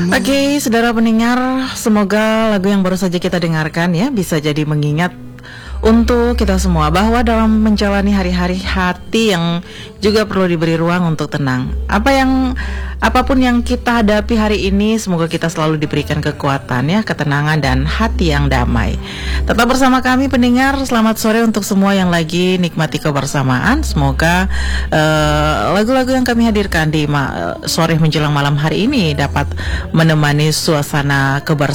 Oke, saudara pendengar, semoga lagu yang baru saja kita dengarkan ya bisa jadi mengingat untuk kita semua bahwa dalam menjalani hari-hari hati yang juga perlu diberi ruang untuk tenang. Apapun yang kita hadapi hari ini, semoga kita selalu diberikan kekuatan ya, ketenangan dan hati yang damai. Tetap bersama kami pendengar, selamat sore untuk semua yang lagi nikmati kebersamaan. Semoga lagu-lagu yang kami hadirkan di sore menjelang malam hari ini dapat menemani suasana kebersamaan